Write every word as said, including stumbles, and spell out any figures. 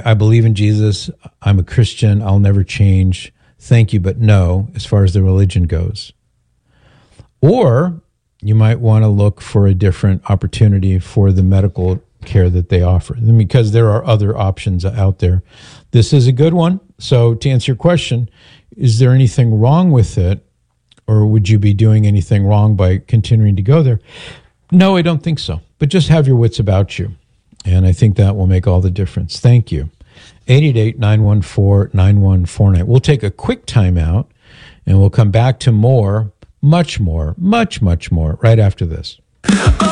I, I believe in Jesus. I'm a Christian. I'll never change. Thank you, but no, as far as the religion goes. Or you might want to look for a different opportunity for the medical care that they offer, because there are other options out there. This is a good one. So to answer your question, is there anything wrong with it, or would you be doing anything wrong by continuing to go there? No, I don't think so. But just have your wits about you. And I think that will make all the difference. Thank you. eight eight eight, nine one four, nine one four nine. We'll take a quick time out, and we'll come back to more, much more, much, much more right after this.